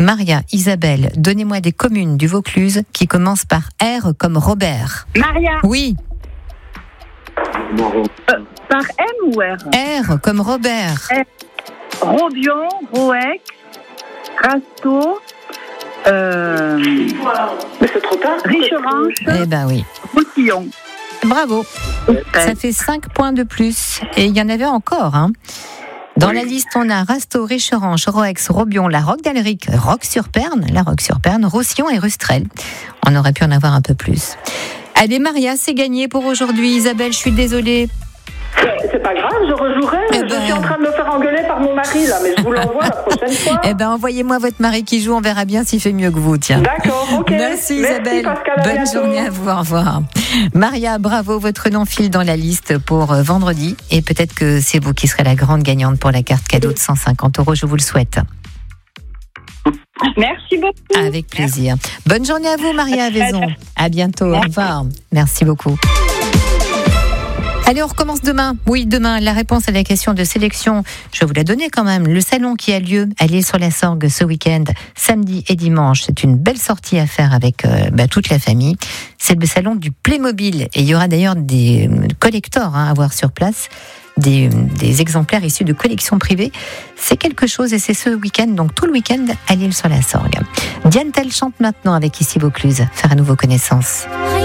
Maria, Isabelle, donnez-moi des communes du Vaucluse qui commencent par R comme Robert. Maria. Oui. Par M ou R? R comme Robert. Robion, Roex, Rasto, Mais c'est trop tard. Richeranche, Eh ben oui. Roussillon. Bravo. Ça fait 5 points de plus. Et il y en avait encore, hein. Dans la liste, on a Rasto, Richeranche, Roex, Robion, la Roque d'Alric, Roque-sur-Perne, Roussillon et Rustrel. On aurait pu en avoir un peu plus. Allez, Maria, c'est gagné pour aujourd'hui. Isabelle, je suis désolée. C'est pas grave, je rejouerai. Je suis en train de me faire engueuler par mon mari, là, mais je vous l'envoie la prochaine fois. Eh ben, envoyez-moi votre mari qui joue, on verra bien s'il fait mieux que vous, tiens. D'accord, ok. Merci Isabelle. Pascal, à bonne bientôt. journée à vous, au revoir. Maria, bravo, votre nom file dans la liste pour vendredi. Et peut-être que c'est vous qui serez la grande gagnante pour la carte cadeau de 150 €, je vous le souhaite. Merci beaucoup. Avec plaisir. Bonne journée à vous, Maria Avaison. À bientôt, au revoir. Merci beaucoup. Allez, on recommence demain. Oui, demain, la réponse à la question de sélection, je vais vous la donner quand même. Le salon qui a lieu à l'Île-sur-la-Sorgue ce week-end, samedi et dimanche, c'est une belle sortie à faire avec toute la famille. C'est le salon du Playmobil. Et il y aura d'ailleurs des collectors à voir sur place, des exemplaires issus de collections privées. C'est quelque chose et c'est ce week-end, donc tout le week-end à l'Île-sur-la-Sorgue. Diane Tell chante maintenant avec Ici Vaucluse, faire à nouveau connaissance.